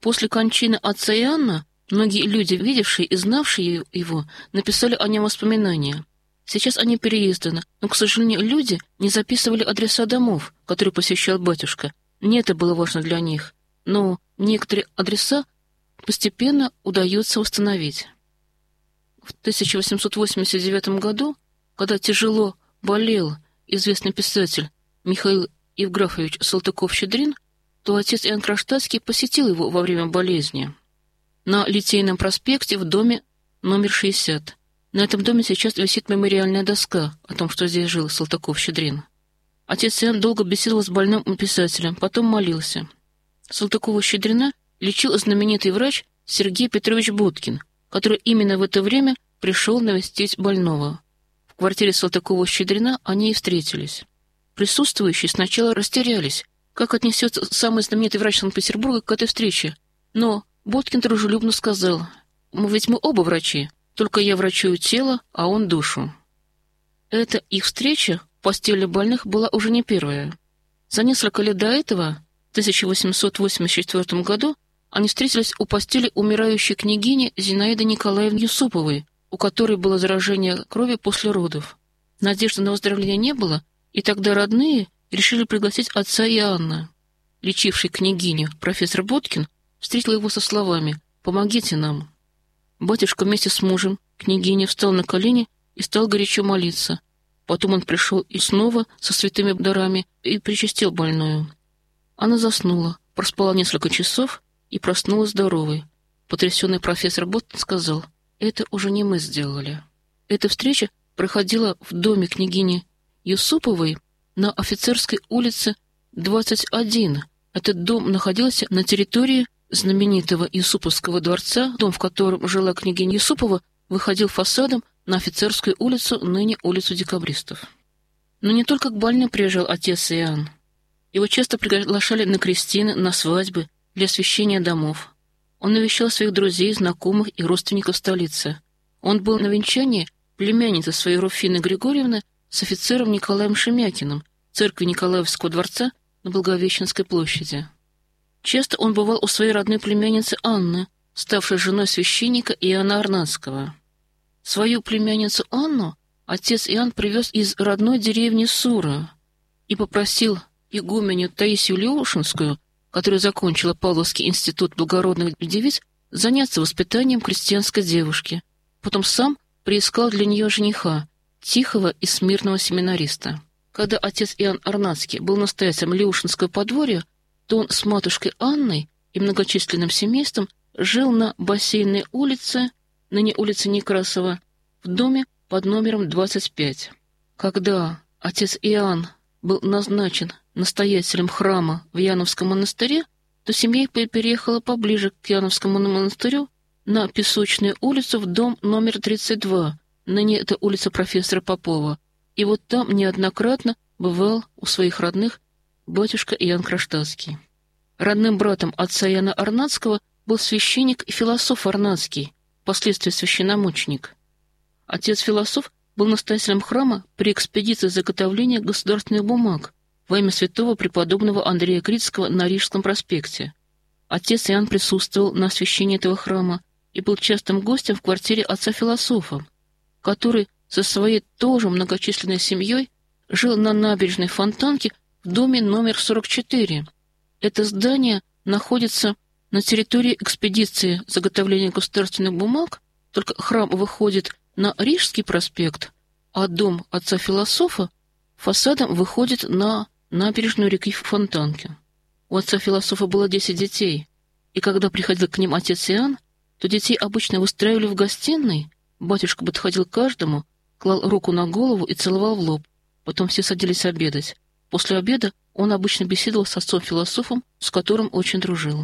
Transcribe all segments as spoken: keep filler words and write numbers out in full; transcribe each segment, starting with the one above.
После кончины отца Иоанна многие люди, видевшие и знавшие его, написали о нем воспоминания. Сейчас они переизданы, но, к сожалению, люди не записывали адреса домов, которые посещал батюшка. Не это было важно для них, но некоторые адреса постепенно удается восстановить. В тысяча восемьсот восемьдесят девятом году, когда тяжело болел известный писатель Михаил Евграфович Салтыков-Щедрин, то отец Иоанн Кронштадтский посетил его во время болезни на Литейном проспекте в доме номер шестьдесят. На этом доме сейчас висит мемориальная доска о том, что здесь жил Салтыков-Щедрин. Отец Иоанн долго беседовал с больным писателем, потом молился. Салтыкова-Щедрина лечил знаменитый врач Сергей Петрович Будкин, который именно в это время пришел навестить больного. В квартире Салтыкова-Щедрина они и встретились. Присутствующие сначала растерялись, как отнесется самый знаменитый врач Санкт-Петербурга к этой встрече. Но Будкин дружелюбно сказал: «Мы ведь мы оба врачи, только я врачую тело, а он душу». Эта их встреча в постели больных была уже не первая. За несколько лет до этого, в тысяча восемьсот восемьдесят четвёртом году, они встретились у постели умирающей княгини Зинаиды Николаевны Юсуповой, у которой было заражение крови после родов. Надежды на выздоровление не было, и тогда родные решили пригласить отца Иоанна. Лечивший княгиню профессор Будкин встретил его со словами: «Помогите нам». Батюшка вместе с мужем, княгиня, встал на колени и стал горячо молиться. Потом он пришел и снова со святыми дарами и причастил больную. Она заснула, проспала несколько часов и проснулась здоровой. Потрясенный профессор Будкин сказал: «Это уже не мы сделали». Эта встреча проходила в доме княгини Юсуповой на Офицерской улице двадцать один. Этот дом находился на территории знаменитого Юсуповского дворца. Дом, в котором жила княгиня Юсупова, выходил фасадом на Офицерскую улицу, ныне улицу Декабристов. Но не только к больным приезжал отец Иоанн. Его часто приглашали на крестины, на свадьбы, для освящения домов. Он навещал своих друзей, знакомых и родственников столицы. Он был на венчании племянницы своей Руфины Григорьевны с офицером Николаем Шемякиным в церкви Николаевского дворца на Благовещенской площади. Часто он бывал у своей родной племянницы Анны, ставшей женой священника Иоанна Арнадского. Свою племянницу Анну отец Иоанн привез из родной деревни Сура и попросил игуменю Таисию Леушинскую, которая закончила Павловский институт благородных девиц, заняться воспитанием крестьянской девушки. Потом сам приискал для нее жениха, тихого и смирного семинариста. Когда отец Иоанн Арнадский был настоятелем Леушинского подворья, то он с матушкой Анной и многочисленным семейством жил на Бассейной улице, ныне улице Некрасова, в доме под номером двадцать пять. Когда отец Иоанн был назначен настоятелем храма в Яновском монастыре, то семья переехала поближе к Яновскому монастырю на Песочную улицу в дом номер тридцать два, ныне это улица профессора Попова, и вот там неоднократно бывал у своих родных батюшка Иоанн Кронштадтский. Родным братом отца Иоанна Арнадского был священник и философ Арнадский, впоследствии священномученик. Отец-философ был настоятелем храма при экспедиции заготовления государственных бумаг во имя святого преподобного Андрея Критского на Рижском проспекте. Отец Иоанн присутствовал на освящении этого храма и был частым гостем в квартире отца-философа, который со своей тоже многочисленной семьей жил на набережной Фонтанки в доме номер сорок четыре. Это здание находится на территории экспедиции заготовления государственных бумаг, только храм выходит на Рижский проспект, а дом отца-философа фасадом выходит на набережную реки Фонтанки. У отца-философа было десять детей, и когда приходил к ним отец Иоанн, то детей обычно выстраивали в гостиной, батюшка подходил к каждому, клал руку на голову и целовал в лоб, потом все садились обедать. После обеда он обычно беседовал с отцом-философом, с которым очень дружил.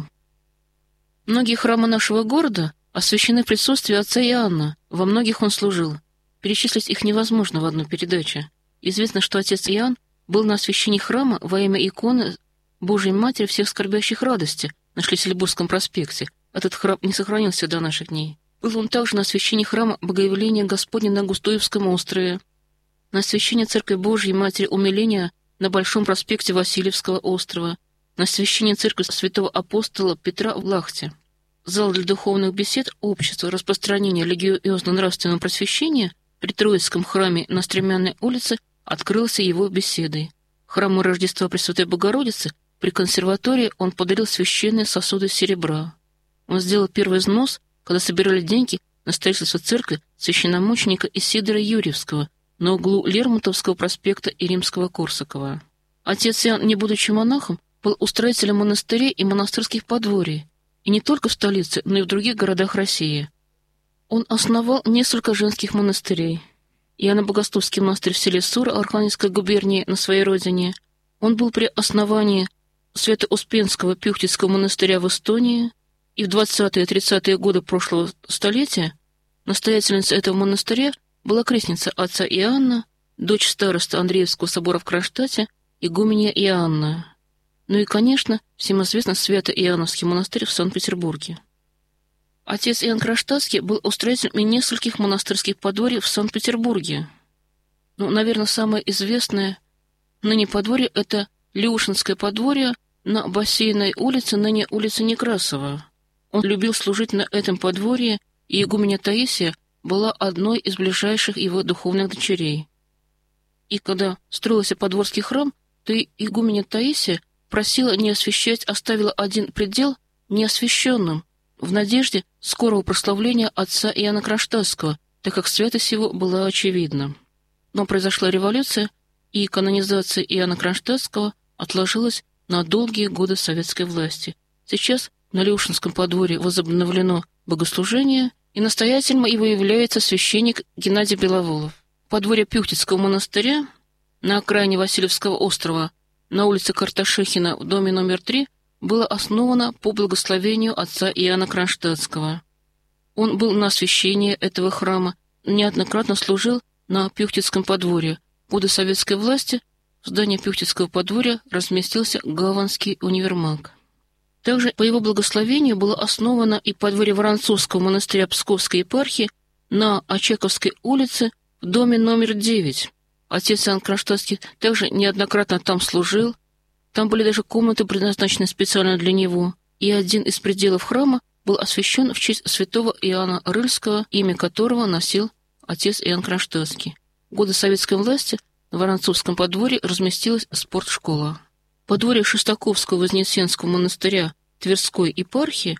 Многие храмы нашего города освящены в присутствии отца Иоанна, во многих он служил. Перечислить их невозможно в одной передаче. Известно, что отец Иоанн был на освящении храма во имя иконы Божией Матери всех скорбящих радости на Шлиссельбургском проспекте. Этот храм не сохранился до наших дней. Был он также на освящении храма Богоявления Господня на Густуевском острове, на освящении Церкви Божией Матери Умиления на Большом проспекте Васильевского острова, на освящение церкви святого апостола Петра в Лахте. Зал для духовных бесед Общества распространения религиозно-нравственного просвещения при Троицком храме на Стремянной улице открылся его беседой. Храму Рождества Пресвятой Богородицы при консерватории он подарил священные сосуды серебра. Он сделал первый взнос, когда собирали деньги на строительство церкви священномученика Исидора Юрьевского на углу Лермонтовского проспекта и Римского-Корсакова. Отец Иоанн, не будучи монахом, был устроителем монастырей и монастырских подворий, и не только в столице, но и в других городах России. Он основал несколько женских монастырей. Иоанно-Богословский монастырь в селе Сура Архангельской губернии на своей родине. Он был при основании Свято-Успенского Пюхтицкого монастыря в Эстонии, и в двадцатые и тридцатые годы прошлого столетия настоятельницей этого монастыря была крестница отца Иоанна, дочь староста Андреевского собора в Кронштадте, игуменья Иоанна. Ну и, конечно, всем известно Свято-Иоанновский монастырь в Санкт-Петербурге. Отец Иоанн Кронштадтский был устроителем и нескольких монастырских подворий в Санкт-Петербурге. Ну, наверное, самое известное ныне подворье — это Леушинское подворье на Бассейной улице, ныне улица Некрасова. Он любил служить на этом подворье, и игуменья Таисия была одной из ближайших его духовных дочерей. И когда строился подворский храм, то и игуменья Таисия просила не освящать, оставила один предел неосвященным, в надежде скорого прославления отца Иоанна Кронштадтского, так как святость его была очевидна. Но произошла революция, и канонизация Иоанна Кронштадтского отложилась на долгие годы советской власти. Сейчас на Леушинском подворье возобновлено богослужение, и настоятелем его является священник Геннадий Беловолов. Подворье Пюхтицкого монастыря на окраине Васильевского острова на улице Карташихина в доме номер три было основано по благословению отца Иоанна Кронштадтского. Он был на освящении этого храма, неоднократно служил на Пюхтицком подворье. В годы советской власти в здании Пюхтицкого подворья разместился Гаванский универмаг. Также по его благословению было основано и подворье Воронцовского монастыря Псковской епархии на Очаковской улице в доме номер девять. Отец Иоанн Кронштадтский также неоднократно там служил. Там были даже комнаты, предназначенные специально для него, и один из пределов храма был освящен в честь святого Иоанна Рыльского, имя которого носил отец Иоанн Кронштадтский. В годы советской власти на Воронцовском подворье разместилась спортшкола. Подворье Шестаковского Вознесенского монастыря Тверской епархии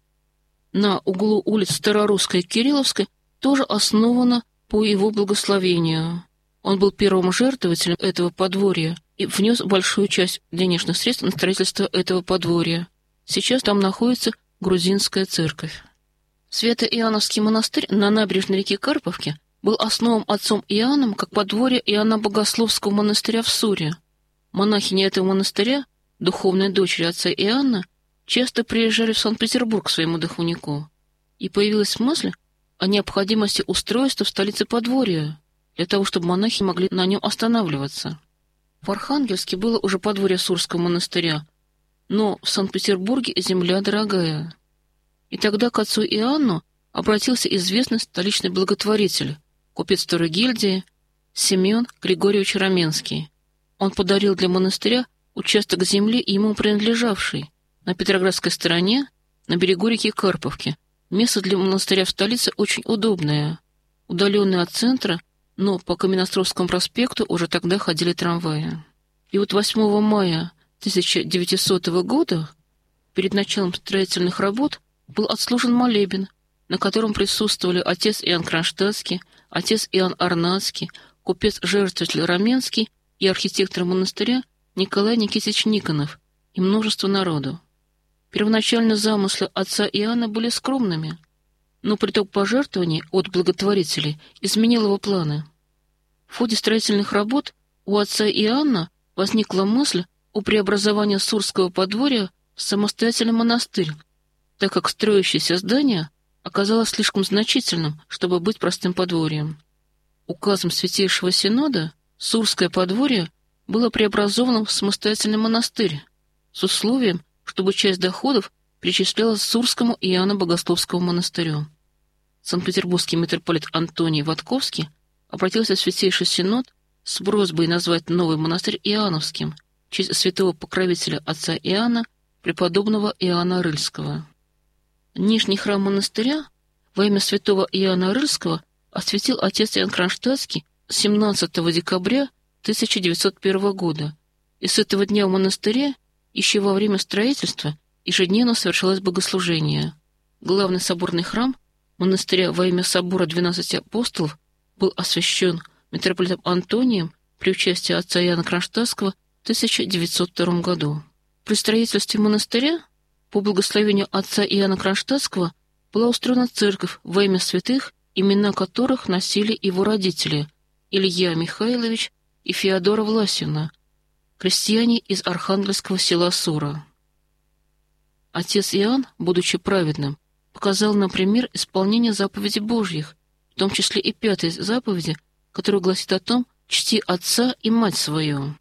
на углу улиц Старорусской и Кирилловской тоже основано по его благословению. Он был первым жертвователем этого подворья и внес большую часть денежных средств на строительство этого подворья. Сейчас там находится грузинская церковь. Свято-Иоанновский монастырь на набережной реки Карповки был основан отцом Иоанном как подворье Иоанна Богословского монастыря в Суре. Монахини этого монастыря, духовные дочери отца Иоанна, часто приезжали в Санкт-Петербург к своему духовнику, и появилась мысль о необходимости устройства в столице подворья, для того, чтобы монахи могли на нем останавливаться. В Архангельске было уже подворье Сурского монастыря, но в Санкт-Петербурге земля дорогая. И тогда к отцу Иоанну обратился известный столичный благотворитель, купец второй гильдии Семен Григорьевич Раменский. Он подарил для монастыря участок земли, ему принадлежавший, на Петроградской стороне, на берегу реки Карповки. Место для монастыря в столице очень удобное, удаленное от центра, но по Каменноостровскому проспекту уже тогда ходили трамваи. И вот восьмого мая тысяча девятисотого года, перед началом строительных работ, был отслужен молебен, на котором присутствовали отец Иоанн Кронштадтский, отец Иоанн Арнадский, купец-жертвователь Раменский и архитектор монастыря Николай Никитич Никонов и множество народу. Первоначально замыслы отца Иоанна были скромными, но приток пожертвований от благотворителей изменил его планы. В ходе строительных работ у отца Иоанна возникла мысль о преобразовании Сурского подворья в самостоятельный монастырь, так как строящееся здание оказалось слишком значительным, чтобы быть простым подворьем. Указом Святейшего Синода Сурское подворье было преобразовано в самостоятельный монастырь с условием, чтобы часть доходов причислялась Сурскому Иоанно-Богословскому монастырю. Санкт-Петербургский митрополит Антоний Ватковский обратился в Святейший Синод с просьбой назвать новый монастырь Иоанновским в честь святого покровителя отца Иоанна преподобного Иоанна Рыльского. Нижний храм монастыря во имя святого Иоанна Рыльского осветил отец Иоанн Кронштадтский семнадцатого декабря тысяча девятьсот первого года, и с этого дня в монастыре еще во время строительства ежедневно совершалось богослужение. Главный соборный храм монастыря во имя собора двенадцати апостолов был освящен митрополитом Антонием при участии отца Иоанна Кронштадтского в тысяча девятьсот втором году. При строительстве монастыря по благословению отца Иоанна Кронштадтского была устроена церковь во имя святых, имена которых носили его родители Илья Михайлович и Феодора Власьевна, крестьяне из архангельского села Сура. Отец Иоанн, будучи праведным, показал нам пример исполнения заповедей Божьих, в том числе и пятой заповеди, которая гласит о том: «Чти отца и мать свою».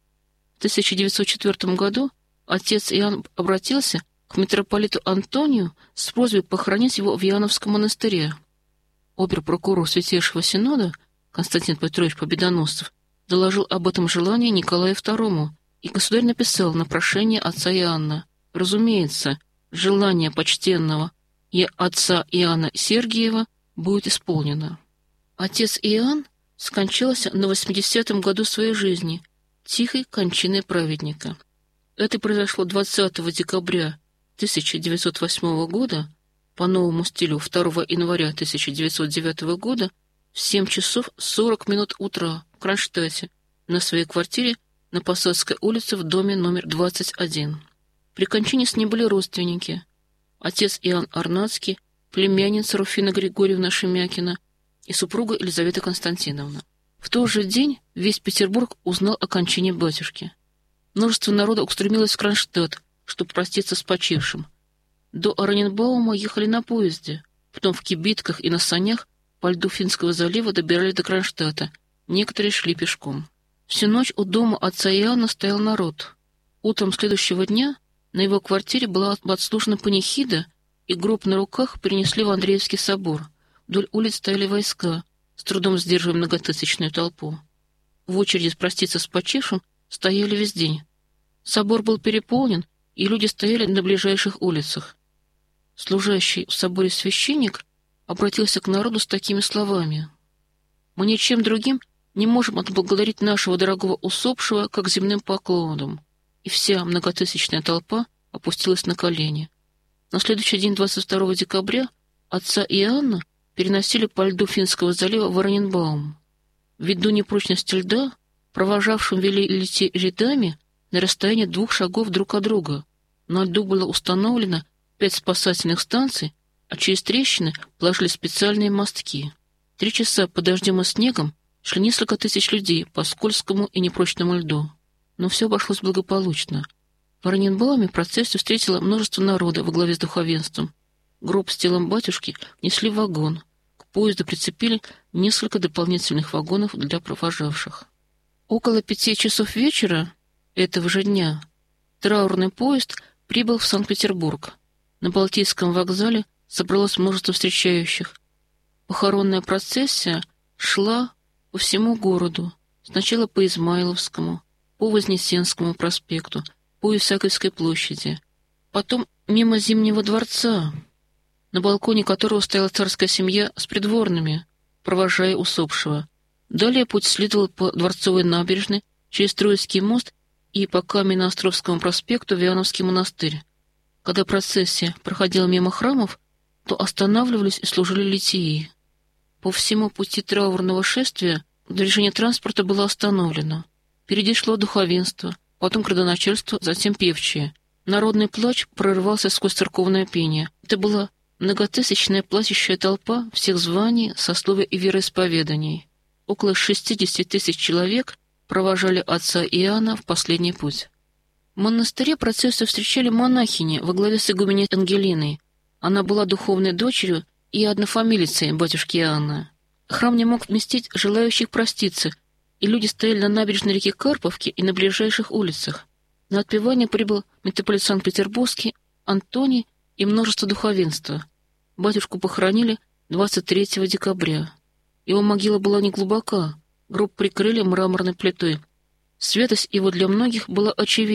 В тысяча девятьсот четвёртом году отец Иоанн обратился к митрополиту Антонию с просьбой похоронить его в Иоанновском монастыре. Обер-прокурор Святейшего Синода Константин Петрович Победоносцев доложил об этом желании Николаю второму, и государь написал на прошение отца Иоанна: «Разумеется, желание почтенного и отца Иоанна Сергиева будет исполнено». Отец Иоанн скончался на восьмидесятом году своей жизни, тихой кончиной праведника. Это произошло двадцатого декабря тысяча девятьсот восьмого года, по новому стилю второго января тысяча девятьсот девятого года, в семь часов сорок минут утра в Кронштадте, на своей квартире на Посадской улице в доме номер двадцать один. При кончине с ним были родственники: отец Иоанн Арнацкий, племянница Руфина Григорьевна Шемякина и супруга Елизавета Константиновна. В тот же день весь Петербург узнал о кончине батюшки. Множество народа устремилось в Кронштадт, чтобы проститься с почившим. До Ораненбаума ехали на поезде, потом в кибитках и на санях по льду Финского залива добирались до Кронштадта, некоторые шли пешком. Всю ночь у дома отца Иоанна стоял народ. Утром следующего дня на его квартире была отслужена панихида, и гроб на руках перенесли в Андреевский собор. Вдоль улиц стояли войска, с трудом сдерживая многотысячную толпу. В очереди проститься с почившим стояли весь день. Собор был переполнен, и люди стояли на ближайших улицах. Служащий в соборе священник обратился к народу с такими словами: «Мы ничем другим не можем отблагодарить нашего дорогого усопшего, как земным поклоном». И вся многотысячная толпа опустилась на колени. На следующий день, двадцать второго декабря, отца Иоанна переносили по льду Финского залива в Ораненбаум. Ввиду непрочности льда, провожавшим вели идти рядами на расстоянии двух шагов друг от друга. На льду было установлено пять спасательных станций, а через трещины положили специальные мостки. Три часа под дождем и снегом шли несколько тысяч людей по скользкому и непрочному льду. Но все обошлось благополучно. В Ораненбауме процессию встретило множество народа во главе с духовенством. Гроб с телом батюшки несли в вагон. К поезду прицепили несколько дополнительных вагонов для провожавших. Около пяти часов вечера этого же дня траурный поезд прибыл в Санкт-Петербург. На Балтийском вокзале собралось множество встречающих. Похоронная процессия шла по всему городу, сначала по Измайловскому, по Вознесенскому проспекту, по Исаакиевской площади, потом мимо Зимнего дворца, на балконе которого стояла царская семья с придворными, провожая усопшего. Далее путь следовал по Дворцовой набережной, через Троицкий мост и по Каменноостровскому проспекту в Иоанновский монастырь. Когда процессия проходила мимо храмов, то останавливались и служили литии. По всему пути траурного шествия движение транспорта было остановлено. Впереди шло духовенство, потом градоначальство, затем певчие. Народный плач прорывался сквозь церковное пение. Это была многотысячная плачущая толпа всех званий, сословий и вероисповеданий. Около шестидесяти тысяч человек провожали отца Иоанна в последний путь. В монастыре процессию встречали монахини во главе с игуменей Ангелиной. Она была духовной дочерью и однофамилицей батюшки Иоанна. Храм не мог вместить желающих проститься, и люди стояли на набережной реки Карповки и на ближайших улицах. На отпевание прибыл митрополит Санкт-Петербургский, Антоний и множество духовенства. Батюшку похоронили двадцать третьего декабря. Его могила была неглубока, гроб прикрыли мраморной плитой. Святость его для многих была очевидна,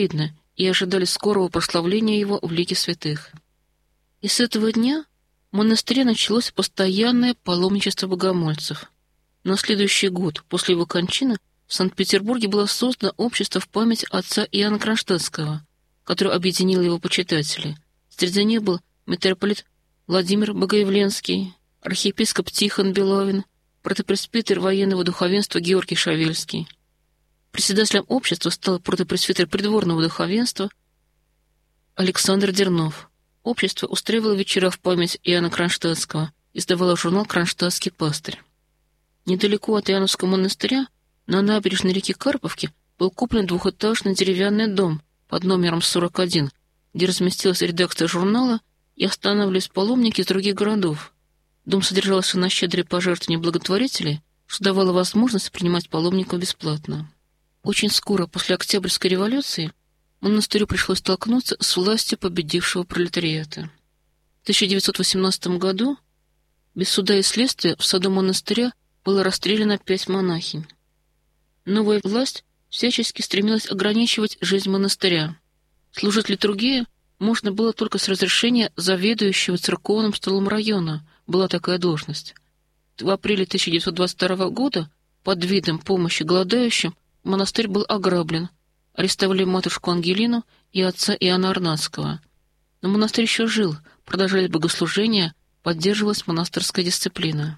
и ожидали скорого прославления его в лике святых. И с этого дня в монастыре началось постоянное паломничество богомольцев. На следующий год после его кончины в Санкт-Петербурге было создано общество в память отца Иоанна Кронштадтского, которое объединило его почитателей. Среди них был митрополит Владимир Богоявленский, архиепископ Тихон Беловин, протопресвитер военного духовенства Георгий Шавельский. Председателем общества стал протопресвитер придворного духовенства Александр Дернов. Общество устраивало вечера в память Иоанна Кронштадтского, издавало журнал «Кронштадтский пастырь». Недалеко от Иоанновского монастыря, на набережной реки Карповки, был куплен двухэтажный деревянный дом под номером сорок один, где разместилась редакция журнала и останавливались паломники из других городов. Дом содержался на щедрые пожертвования благотворителей, что давало возможность принимать паломников бесплатно. Очень скоро после Октябрьской революции монастырю пришлось столкнуться с властью победившего пролетариата. В тысяча девятьсот восемнадцатом году без суда и следствия в саду монастыря было расстреляно пять монахинь. Новая власть всячески стремилась ограничивать жизнь монастыря. Служить литургии можно было только с разрешения заведующего церковным столом района, была такая должность. В апреле тысяча девятьсот двадцать второго года под видом помощи голодающим монастырь был ограблен, арестовали матушку Ангелину и отца Иоанна Арнадского. Но монастырь еще жил, продолжались богослужения, поддерживалась монастырская дисциплина.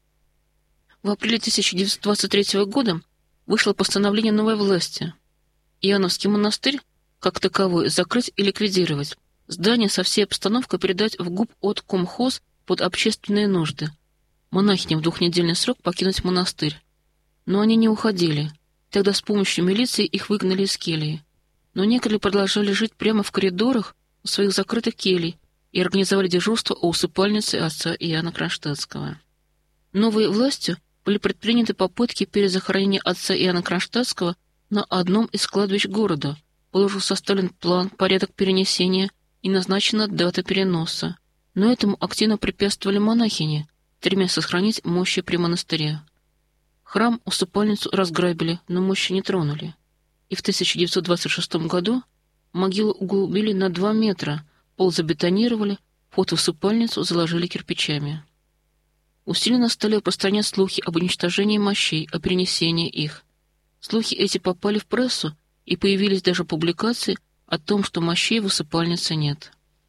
В апреле тысяча девятьсот двадцать третьего года вышло постановление новой власти. Иоанновский монастырь, как таковой, закрыть и ликвидировать. Здание со всей обстановкой передать в губоткомхоз под общественные нужды. Монахиням в двухнедельный срок покинуть монастырь. Но они не уходили. Тогда с помощью милиции их выгнали из кельи. Но некоторые продолжали жить прямо в коридорах у своих закрытых келий и организовали дежурство у усыпальницы отца Иоанна Кронштадтского. Новой властью были предприняты попытки перезахоронения отца Иоанна Кронштадтского на одном из кладбищ города. Был уже составлен план, порядок перенесения и назначена дата переноса. Но этому активно препятствовали монахини, стремясь сохранить мощи при монастыре. Храм, усыпальницу разграбили, но мощи не тронули. И в тысяча девятьсот двадцать шестом году могилу углубили на два метра, пол забетонировали, вход в усыпальницу заложили кирпичами. Усиленно стали распространять слухи об уничтожении мощей, о перенесении их. Слухи эти попали в прессу, и появились даже публикации о том, что мощей в усыпальнице нет.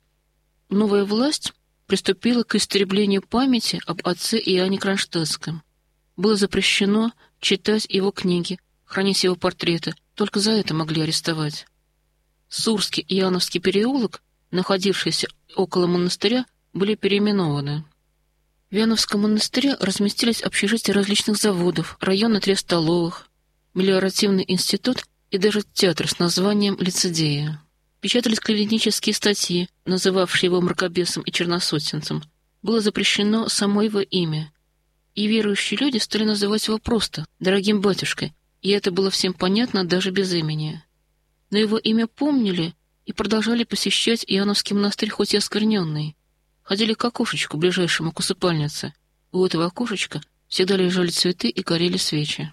Новая власть приступила к истреблению памяти об отце Иоанне Кронштадтском. Было запрещено читать его книги, хранить его портреты, только за это могли арестовать. Сурский и Иоанновский переулок, находившиеся около монастыря, были переименованы. В Иоанновском монастыре разместились общежития различных заводов, район отряд столовых, мелиоративный институт и даже театр с названием «Лицедея». Печатались клеветнические статьи, называвшие его мракобесом и черносотенцем. Было запрещено само его имя. И верующие люди стали называть его просто «дорогим батюшкой», и это было всем понятно даже без имени. Но его имя помнили и продолжали посещать Иоанновский монастырь, хоть и оскверненный. Ходили к окошечку, ближайшему к усыпальнице. У этого окошечка всегда лежали цветы и горели свечи.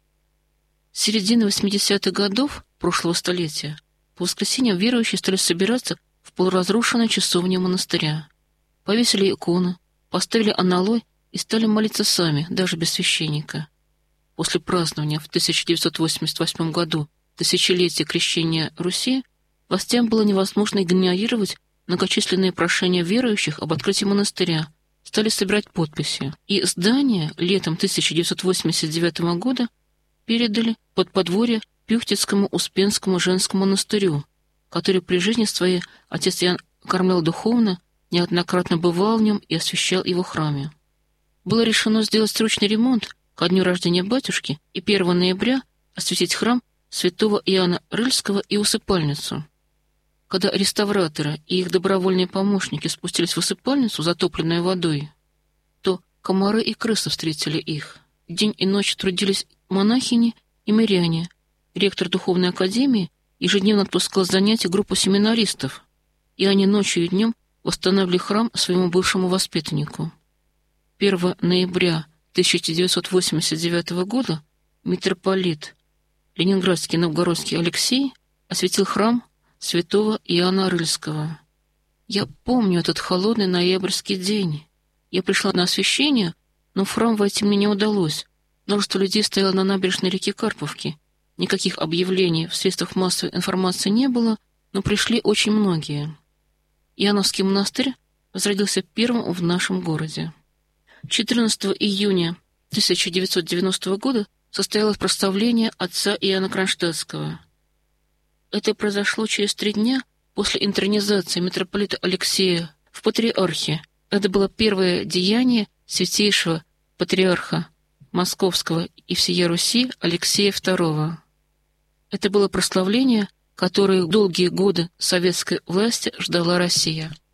С середины восьмидесятых годов прошлого столетия по воскресеньям верующие стали собираться в полуразрушенной часовне монастыря. Повесили иконы, поставили аналой и стали молиться сами, даже без священника. После празднования в тысяча девятьсот восемьдесят восьмом году тысячелетия крещения Руси властям было невозможно игнорировать многочисленные прошения верующих об открытии монастыря, стали собирать подписи. И здание летом тысяча девятьсот восемьдесят девятого года передали под подворье Пюхтицкому Успенскому женскому монастырю, который при жизни своей отец Иоанн кормил духовно, неоднократно бывал в нем и освящал его храме. Было решено сделать срочный ремонт ко дню рождения батюшки и первого ноября осветить храм святого Иоанна Рыльского и усыпальницу. Когда реставраторы и их добровольные помощники спустились в усыпальницу, затопленную водой, то комары и крысы встретили их. День и ночь трудились монахини и миряне. Ректор духовной академии ежедневно отпускал с занятий группу семинаристов, и они ночью и днем восстанавливали храм своему бывшему воспитаннику. первого ноября тысяча девятьсот восемьдесят девятого года митрополит Ленинградский и Новгородский Алексей осветил храм святого Иоанна Рыльского. Я помню этот холодный ноябрьский день. Я пришла на освящение, но в храм войти мне не удалось. Множество людей стояло на набережной реки Карповки. Никаких объявлений в средствах массовой информации не было, но пришли очень многие. Иоанновский монастырь возродился первым в нашем городе. четырнадцатого июня тысяча девятьсот девяностого года состоялось прославление отца Иоанна Кронштадтского. Это произошло через три дня после интронизации митрополита Алексея в патриархе. Это было первое деяние святейшего патриарха Московского и всея Руси Алексея второго. Это было прославление, которое долгие годы советской власти ждала Россия.